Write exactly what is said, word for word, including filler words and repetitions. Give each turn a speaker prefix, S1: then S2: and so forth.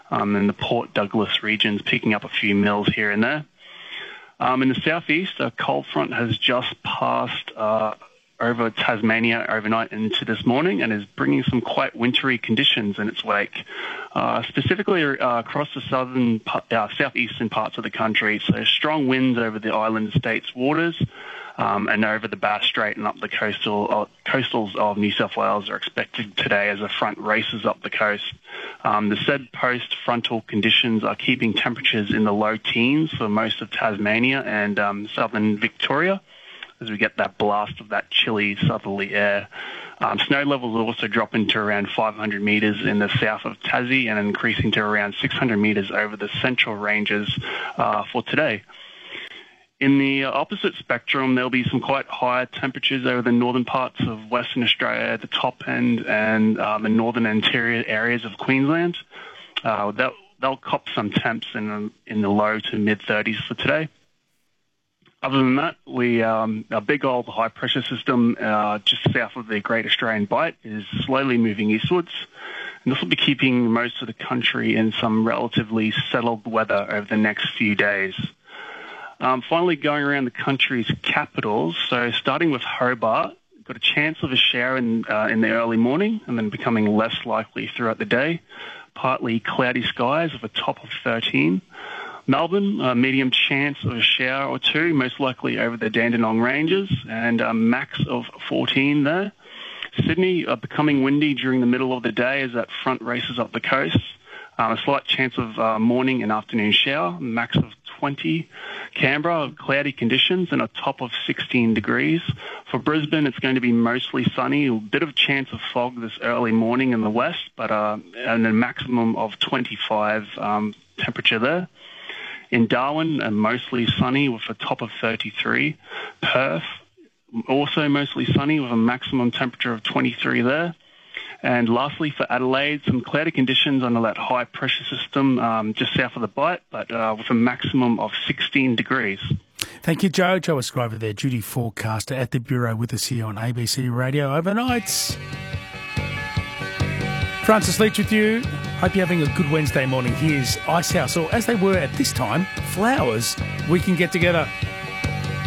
S1: um, and the Port Douglas regions picking up a few mils here and there. Um, in the southeast, a cold front has just passed uh, over Tasmania overnight into this morning and is bringing some quite wintry conditions in its wake, uh, specifically uh, across the southern, uh, southeastern parts of the country. So strong winds over the island states' waters um, and over the Bass Strait and up the coastal uh, coastals of New South Wales are expected today as the front races up the coast. Um, the said post-frontal conditions are keeping temperatures in the low teens for most of Tasmania and um, southern Victoria, as we get that blast of that chilly southerly air. Um, snow levels are also dropping to around five hundred metres in the south of Tassie and increasing to around six hundred metres over the central ranges uh, for today. In the opposite spectrum, there'll be some quite higher temperatures over the northern parts of Western Australia at the top end and uh, the northern interior areas of Queensland. Uh, they'll, they'll cop some temps in, in the low to mid-thirties for today. Other than that, we um, a big old high-pressure system uh, just south of the Great Australian Bight is slowly moving eastwards, and this will be keeping most of the country in some relatively settled weather over the next few days. Um, finally, going around the country's capitals, so starting with Hobart, got a chance of a shower in, uh, in the early morning and then becoming less likely throughout the day. Partly cloudy skies with a top of thirteen. Melbourne, a medium chance of a shower or two, most likely over the Dandenong Ranges, and a max of fourteen there. Sydney, uh, becoming windy during the middle of the day as that front races up the coast. Um, a slight chance of uh, morning and afternoon shower, max of twenty. Canberra, cloudy conditions and a top of sixteen degrees. For Brisbane, it's going to be mostly sunny, a bit of a chance of fog this early morning in the west, but uh, and a maximum of twenty-five um, temperature there. In Darwin, uh, mostly sunny with a top of thirty-three. Perth, also mostly sunny with a maximum temperature of twenty-three there. And lastly, for Adelaide, some cloudy conditions under that high-pressure system um, just south of the Bight, but uh, with a maximum of sixteen degrees.
S2: Thank you, Joe. Joe Escriver there, duty forecaster at the Bureau with us here on A B C Radio overnights. Francis Leach with you. Hope you're having a good Wednesday morning. Here's Icehouse, or as they were at this time, Flowers. We Can Get Together.